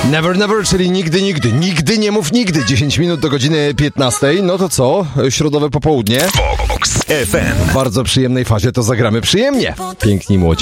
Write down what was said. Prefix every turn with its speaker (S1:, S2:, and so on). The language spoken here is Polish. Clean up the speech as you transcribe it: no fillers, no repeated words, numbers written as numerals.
S1: Never, never, czyli nigdy, nigdy. Nigdy nie mów nigdy. 10 minut do godziny 15. No to co? Środowe popołudnie.
S2: Vox FM.
S1: W bardzo przyjemnej fazie to zagramy przyjemnie. Piękni młodzi.